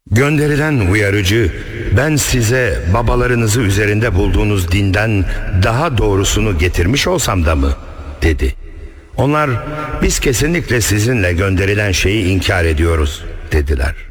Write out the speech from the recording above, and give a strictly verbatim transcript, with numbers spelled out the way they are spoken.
Gönderilen uyarıcı, ben size babalarınızı üzerinde bulduğunuz dinden daha doğrusunu getirmiş olsam da mı? dedi. Onlar, biz kesinlikle sizinle gönderilen şeyi inkar ediyoruz dediler.